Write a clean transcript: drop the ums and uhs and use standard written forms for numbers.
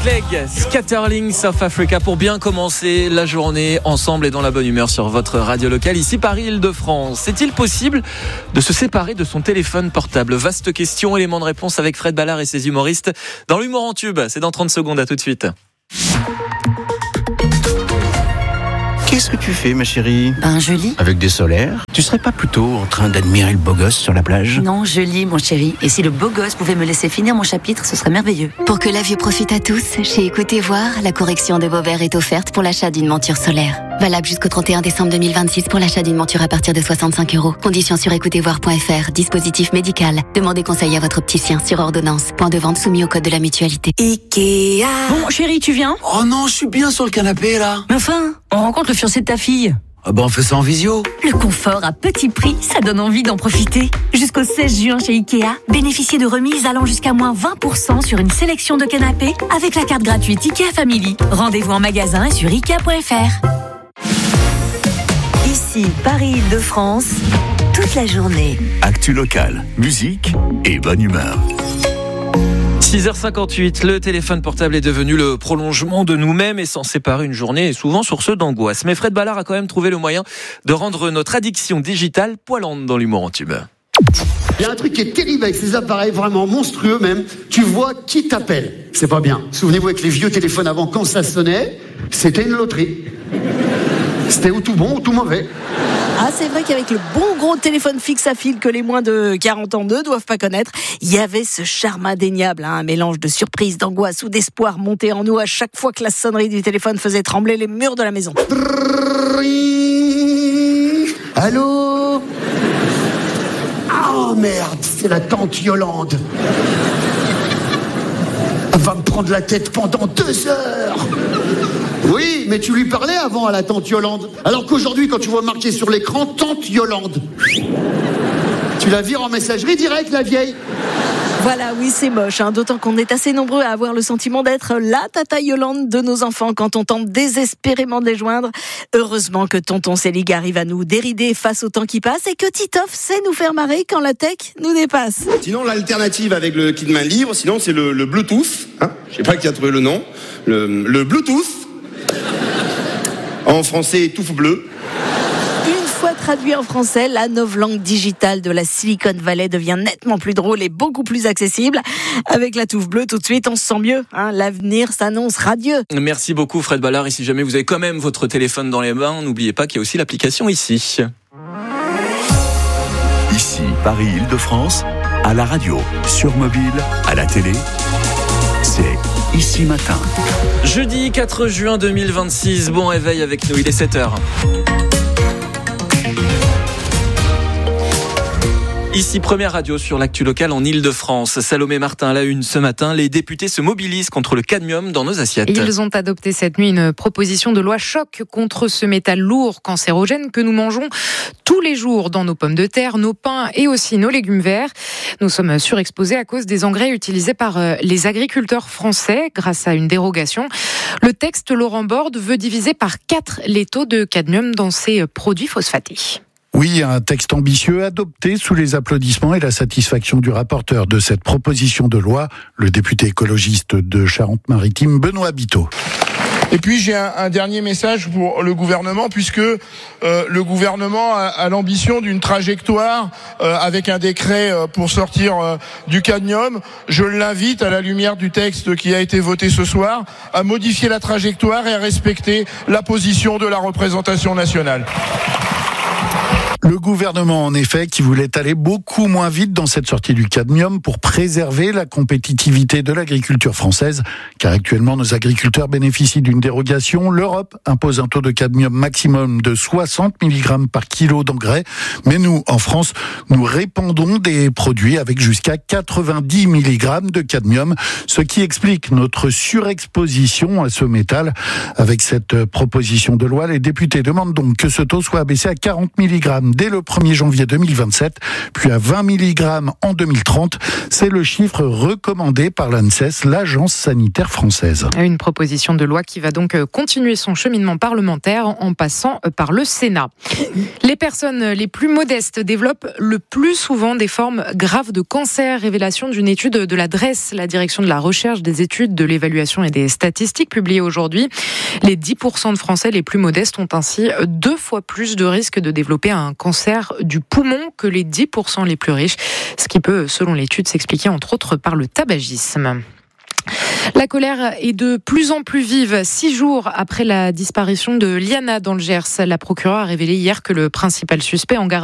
Clegg, Scatterling South Africa pour bien commencer la journée ensemble et dans la bonne humeur sur votre radio locale. Ici Paris, Île-de-France. Est-il possible de se séparer de son téléphone portable? Vaste question, élément de réponse avec Fred Ballard et ses humoristes dans l'humour en tube. C'est dans 30 secondes, à tout de suite. Qu'est-ce que tu fais, ma chérie? Je lis. Avec des solaires? Tu serais pas plutôt en train d'admirer le beau gosse sur la plage? Non, je lis, mon chéri. Et si le beau gosse pouvait me laisser finir mon chapitre, ce serait merveilleux. Pour que la vue profite à tous, chez Écoutez Voir, la correction de vos verres est offerte pour l'achat d'une monture solaire. Valable jusqu'au 31 décembre 2026 pour l'achat d'une monture à partir de 65 €. Conditions sur écoutezvoir.fr. Dispositif médical. Demandez conseil à votre opticien sur ordonnance. Point de vente soumis au code de la mutualité. Ikea. Bon, chéri, tu viens? Oh non, je suis bien sur le canapé, là. Mais enfin, on rencontre le fiancé de ta fille. Ah on fait ça en visio. Le confort à petit prix, ça donne envie d'en profiter. Jusqu'au 16 juin chez Ikea, bénéficiez de remises allant jusqu'à moins 20% sur une sélection de canapés avec la carte gratuite Ikea Family. Rendez-vous en magasin et sur Ikea.fr. Ici, Paris, Île-de-France, toute la journée. Actu locale, musique et bonne humeur. 6h58, le téléphone portable est devenu le prolongement de nous-mêmes et s'en séparer une journée est souvent source d'angoisse. Mais Fred Ballard a quand même trouvé le moyen de rendre notre addiction digitale poilante dans l'humour en tube. Il y a un truc qui est terrible avec ces appareils, vraiment monstrueux même. Tu vois qui t'appelle. C'est pas bien. Souvenez-vous avec les vieux téléphones avant, quand ça sonnait, c'était une loterie. C'était ou tout bon ou tout mauvais. Ah, c'est vrai qu'avec le bon gros téléphone fixe à fil que les moins de 40 ans ne doivent pas connaître, il y avait ce charme indéniable, un mélange de surprise, d'angoisse ou d'espoir monté en nous à chaque fois que la sonnerie du téléphone faisait trembler les murs de la maison. Allô? Oh merde, c'est la tante Yolande. Elle va me prendre la tête pendant 2 heures. Oui, mais tu lui parlais avant à la tante Yolande. Alors qu'aujourd'hui, quand tu vois marqué sur l'écran, tante Yolande, tu la vires en messagerie directe, la vieille. Voilà, oui, c'est moche, d'autant qu'on est assez nombreux à avoir le sentiment d'être la tata Yolande de nos enfants quand on tente désespérément de les joindre. Heureusement que tonton Célig arrive à nous dérider face au temps qui passe et que Titoff sait nous faire marrer quand la tech nous dépasse. Sinon, l'alternative avec le kit main libre, sinon c'est le Bluetooth. Je sais pas qui a trouvé le nom. Le Bluetooth. En français, touffe bleu. Une fois traduit en français, la novlangue digitale de la Silicon Valley devient nettement plus drôle et beaucoup plus accessible. Avec la touffe bleue, tout de suite, on se sent mieux. L'avenir s'annonce radieux. Merci beaucoup Fred Ballard. Et si jamais vous avez quand même votre téléphone dans les mains, n'oubliez pas qu'il y a aussi l'application Ici. Ici, Paris, Île-de-France, à la radio, sur mobile, à la télé, c'est Ici Matin. Jeudi 4 juin 2026, bon réveil avec nous, il est 7h. Ici, première radio sur l'actu locale en Île-de-France. Salomé Martin à la une ce matin. Les députés se mobilisent contre le cadmium dans nos assiettes. Ils ont adopté cette nuit une proposition de loi choc contre ce métal lourd cancérogène que nous mangeons tous les jours dans nos pommes de terre, nos pains et aussi nos légumes verts. Nous sommes surexposés à cause des engrais utilisés par les agriculteurs français grâce à une dérogation. Le texte Laurent Borde veut diviser par 4 les taux de cadmium dans ces produits phosphatés. Oui, un texte ambitieux adopté sous les applaudissements et la satisfaction du rapporteur de cette proposition de loi, le député écologiste de Charente-Maritime, Benoît Biteau. Et puis j'ai un dernier message pour le gouvernement, puisque le gouvernement a l'ambition d'une trajectoire avec un décret pour sortir du cadmium. Je l'invite, à la lumière du texte qui a été voté ce soir, à modifier la trajectoire et à respecter la position de la représentation nationale. Le gouvernement, en effet, qui voulait aller beaucoup moins vite dans cette sortie du cadmium pour préserver la compétitivité de l'agriculture française, car actuellement nos agriculteurs bénéficient d'une dérogation. L'Europe impose un taux de cadmium maximum de 60 mg par kilo d'engrais, mais nous, en France, nous répandons des produits avec jusqu'à 90 mg de cadmium, ce qui explique notre surexposition à ce métal. Avec cette proposition de loi, les députés demandent donc que ce taux soit abaissé à 40 mg dès le 1er janvier 2027, puis à 20 mg en 2030. C'est le chiffre recommandé par l'ANSES, l'Agence sanitaire française. Une proposition de loi qui va donc continuer son cheminement parlementaire en passant par le Sénat. Les personnes les plus modestes développent le plus souvent des formes graves de cancer. Révélation d'une étude de la DREES, la Direction de la Recherche, des Études, de l'Évaluation et des Statistiques, publiée aujourd'hui. Les 10% de Français les plus modestes ont ainsi 2 fois plus de risques de développer un cancer du poumon que les 10% les plus riches, ce qui peut, selon l'étude, s'expliquer entre autres par le tabagisme. La colère est de plus en plus vive. 6 jours après la disparition de Liana dans le Gers, la procureure a révélé hier que le principal suspect en garde